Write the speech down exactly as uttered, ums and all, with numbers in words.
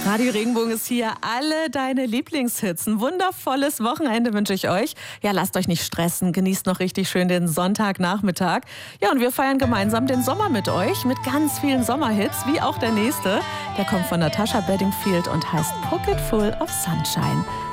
Radio Regenbogen ist hier. Alle deine Lieblingshits. Ein wundervolles Wochenende wünsche ich euch. Ja, lasst euch nicht stressen. Genießt noch richtig schön den Sonntagnachmittag. Ja, und wir feiern gemeinsam den Sommer mit euch. Mit ganz vielen Sommerhits, wie auch der nächste. Der kommt von Natasha Bedingfield und heißt Pocket Full of Sunshine.